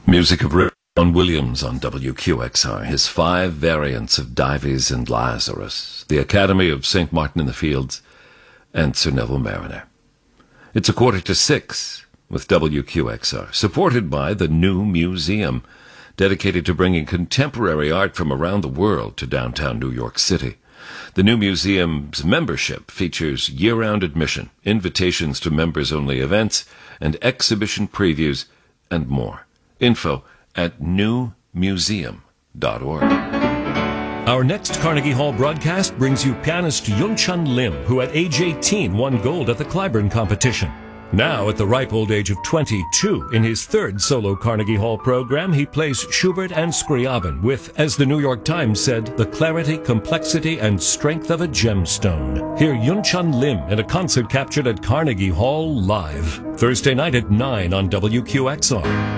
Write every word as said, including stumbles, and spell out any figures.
Music of Ron Williams on W Q X R, his five variants of Dives and Lazarus, the Academy of Saint Martin in the Fields, and Sir Neville Mariner. It's a quarter to six with W Q X R, supported by the New Museum, dedicated to bringing contemporary art from around the world to downtown New York City. The New Museum's membership features year-round admission, invitations to members-only events, and exhibition previews, and more. Info at new museum dot org. Our next Carnegie Hall broadcast brings you pianist Yun-Chun Lim, who at age eighteen won gold at the Clyburn competition. Now, at the ripe old age of twenty-two, in his third solo Carnegie Hall program, he plays Schubert and Scriabin with, as the New York Times said, the clarity, complexity, and strength of a gemstone. Hear Yun-Chun Lim in a concert captured at Carnegie Hall live, Thursday night at nine on W Q X R.